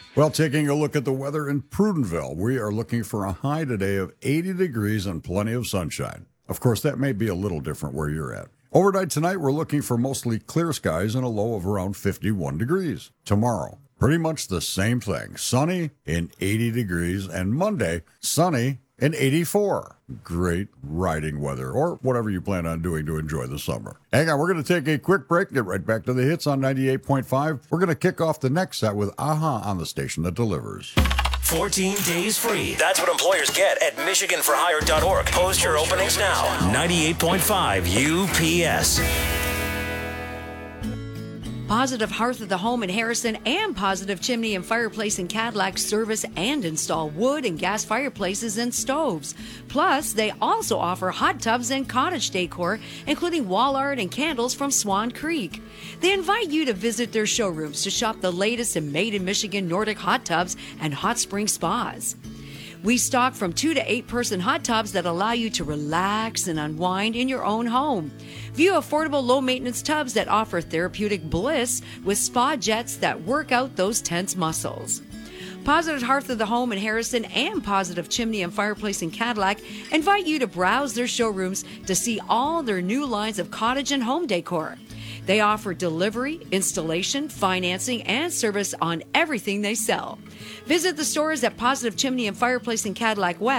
Well, taking a look at the weather in Prudenville, we are looking for a high today of 80 degrees and plenty of sunshine. Of course, that may be a little different where you're at. Overnight tonight, we're looking for mostly clear skies and a low of around 51 degrees. Tomorrow, pretty much the same thing. Sunny and 80 degrees, and Monday, sunny and 84. Great riding weather, or whatever you plan on doing to enjoy the summer. Hang on, we're going to take a quick break, get right back to the hits on 98.5. We're going to kick off the next set with AHA on the station that delivers. 14 days free. That's what employers get at MichiganForHire.org. Post your openings now. 98.5 UPS. Positive Hearth of the Home in Harrison and Positive Chimney and Fireplace in Cadillac service and install wood and gas fireplaces and stoves. Plus, they also offer hot tubs and cottage decor, including wall art and candles from Swan Creek. They invite you to visit their showrooms to shop the latest in made-in-Michigan Nordic hot tubs and hot spring spas. We stock from 2 to 8 person hot tubs that allow you to relax and unwind in your own home. View affordable low maintenance tubs that offer therapeutic bliss with spa jets that work out those tense muscles. Positive Hearth of the Home in Harrison and Positive Chimney and Fireplace in Cadillac invite you to browse their showrooms to see all their new lines of cottage and home decor. They offer delivery, installation, financing, and service on everything they sell. Visit the stores at Positive Chimney and Fireplace in Cadillac West